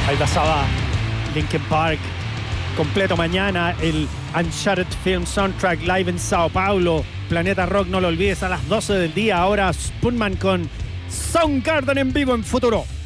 Ahí pasaba Linkin Park. Completo mañana el Uncharted Film Soundtrack live en Sao Paulo. Planeta Rock, no lo olvides, a las 12 del día. Ahora Spoonman con Soundgarden en vivo en Futuro.